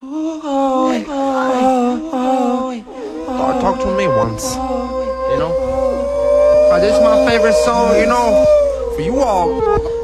God talked to me once, you know. This is my favorite song, you know, for you all.